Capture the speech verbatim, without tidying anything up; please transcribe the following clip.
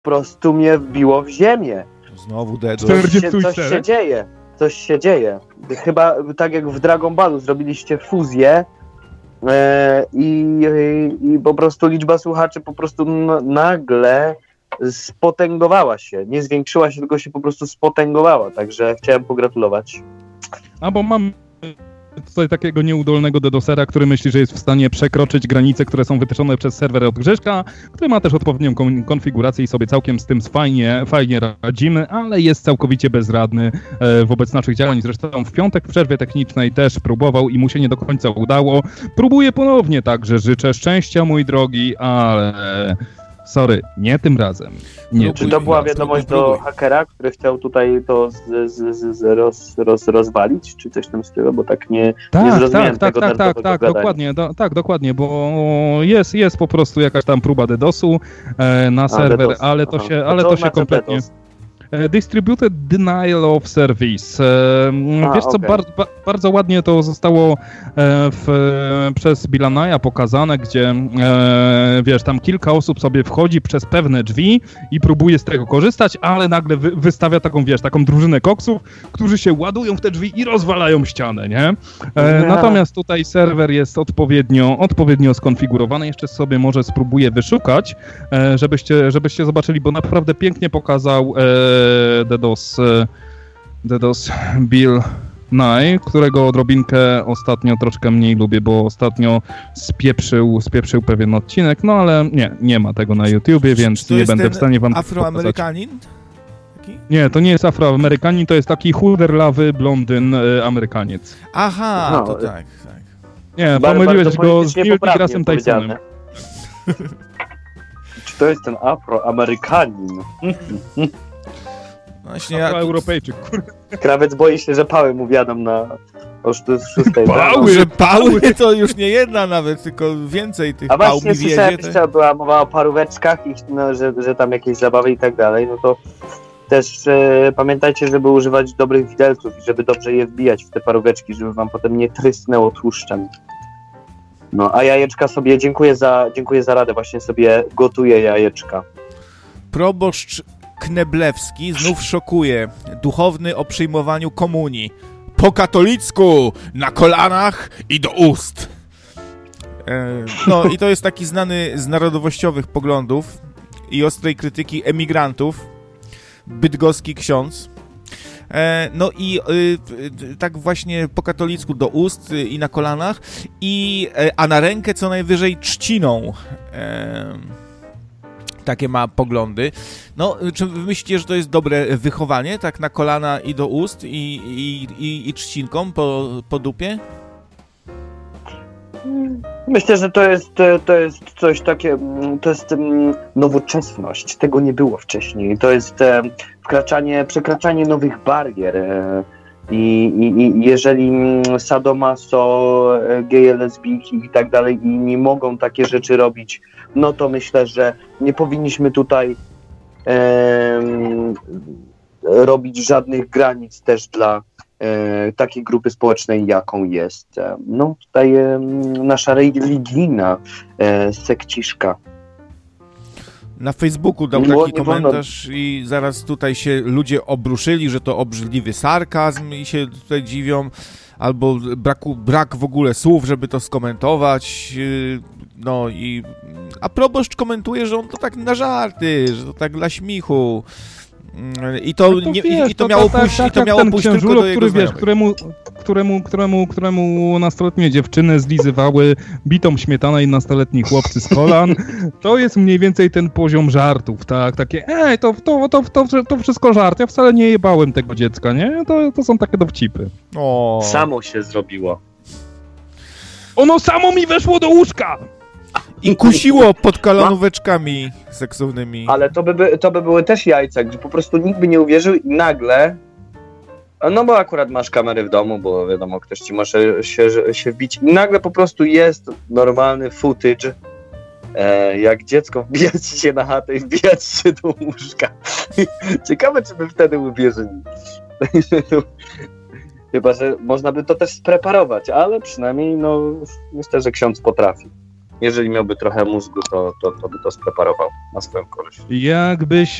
prostu mnie wbiło w ziemię. Znowu DDoS. Coś się, coś się dzieje. Coś się dzieje. Chyba tak jak w Dragon Ballu zrobiliście fuzję e, i, i po prostu liczba słuchaczy po prostu n- nagle spotęgowała się. Nie zwiększyła się, tylko się po prostu spotęgowała. Także chciałem pogratulować. A bo mam tutaj takiego nieudolnego dedosera, który myśli, że jest w stanie przekroczyć granice, które są wytyczone przez serwer od Grześka, który ma też odpowiednią kon- konfigurację i sobie całkiem z tym fajnie, fajnie radzimy, ale jest całkowicie bezradny e, wobec naszych działań. Zresztą w piątek w przerwie technicznej też próbował i mu się nie do końca udało. Próbuję ponownie, także życzę szczęścia, mój drogi, ale... Sorry, nie tym razem. Nie Czy to była wiadomość do hakera, który chciał tutaj to z, z, z, z roz, roz, rozwalić, czy coś w tym stylu, bo tak nie, tak, nie zrozumiałem tak, tego tak, tak, tak, tak, dokładnie, do, tak, dokładnie, bo jest, jest po prostu jakaś tam próba dedosu e, na serwer, DDoS. ale to Aha. się, ale to, to się kompletnie... DDoS? Distributed Denial of Service. A, Wiesz co, okay. bar, ba, bardzo ładnie to zostało w, przez Bilanaja pokazane, gdzie wiesz, tam kilka osób sobie wchodzi przez pewne drzwi i próbuje z tego korzystać, ale nagle wy, wystawia taką, wiesz, taką drużynę koksów, którzy się ładują w te drzwi i rozwalają ścianę, nie? Yeah. Natomiast tutaj serwer jest odpowiednio, odpowiednio skonfigurowany. Jeszcze sobie może spróbuję wyszukać, żebyście, żebyście zobaczyli, bo naprawdę pięknie pokazał DDoS, DDoS Bill Nye, którego odrobinkę ostatnio troszkę mniej lubię, bo ostatnio spieprzył, spieprzył pewien odcinek, no ale nie, nie ma tego na YouTubie, więc nie będę w stanie wam Afroamerykanin? Taki? Nie, to nie jest Afroamerykanin, to jest taki chuderlawy blondyn y, Amerykaniec. Aha, no, to tak, tak. Nie, pomyliłeś go z Neil deGrasse Tysonem. Czy to jest ten Afroamerykanin? Właśnie ja... Europejczyk, kurde. Krawiec boi się, że pały mu wiadą na o szóstej. Pały, że pały to już nie jedna nawet, tylko więcej tych A pał właśnie mi słyszałem, wiedzie. że była mowa o paróweczkach i no, że, że tam jakieś zabawy i tak dalej, no to też e, pamiętajcie, żeby używać dobrych widelców i żeby dobrze je wbijać w te paróweczki, żeby wam potem nie trysnęło tłuszczem. No, a jajeczka sobie, dziękuję za, dziękuję za radę, właśnie sobie gotuję jajeczka. Proboszcz Kneblewski znów szokuje. Duchowny o przyjmowaniu komunii. Po katolicku, na kolanach i do ust. E, no i to jest taki znany z narodowościowych poglądów i ostrej krytyki emigrantów, bydgoski ksiądz. E, no i y, tak właśnie po katolicku do ust y, i na kolanach, i, y, a na rękę co najwyżej trzciną. E, Takie ma poglądy. No, czy wy myślicie, że to jest dobre wychowanie, tak na kolana i do ust i, i, i, i trzcinką po, po dupie? Myślę, że to jest, to jest coś takie, to jest nowoczesność. Tego nie było wcześniej. To jest wkraczanie, przekraczanie nowych barier. I, i, i jeżeli sadomaso, geje, lesbijki i tak dalej i nie mogą takie rzeczy robić, no to myślę, że nie powinniśmy tutaj e, robić żadnych granic też dla e, takiej grupy społecznej, jaką jest e, no tutaj e, nasza religijna e, sekciszka. Na Facebooku dał nie, taki nie komentarz wolno. I zaraz tutaj się ludzie obruszyli, że to obrzydliwy sarkazm i się tutaj dziwią, albo braku, brak w ogóle słów, żeby to skomentować. No i... A proboszcz komentuje, że on to tak na żarty, że to tak dla śmichu. I to, no to nie, wiesz, i to to, miało to, pójść, tak, i to tak, miało ten pójść tylko do jego który, wiesz, znajomych. któremu, któremu, któremu, któremu nastoletnie dziewczyny zlizywały bitą śmietanę i nastoletni chłopcy z kolan. To jest mniej więcej ten poziom żartów, tak? Takie, ej, to, to, to, to, to wszystko żart, ja wcale nie jebałem tego dziecka, nie? To, to są takie dowcipy. O. Samo się zrobiło. Ono samo mi weszło do łóżka! I kusiło pod kolonóweczkami seksownymi. Ale to by, by, to by były też jajca, gdzie po prostu nikt by nie uwierzył i nagle, no bo akurat masz kamery w domu, bo wiadomo, ktoś ci może się, się wbić i nagle po prostu jest normalny footage, e, jak dziecko wbija ci się na chatę i wbija ci się do łóżka. Ciekawe, czy by wtedy uwierzyli. Chyba, że można by to też spreparować, ale przynajmniej no myślę, że ksiądz potrafi. jeżeli miałby trochę mózgu, to, to, to by to spreparował na swoją korzyść. Jakbyś